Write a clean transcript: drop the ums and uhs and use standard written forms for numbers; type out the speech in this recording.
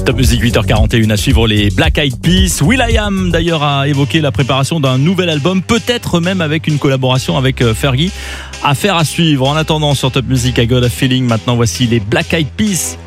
Top Music 8h41 à suivre les Black Eyed Peas. will.i.am d'ailleurs a évoqué la préparation d'un nouvel album, peut-être même avec une collaboration avec Fergie. Affaire à suivre. En attendant sur Top Music, I Got a Feeling. Maintenant voici les Black Eyed Peas.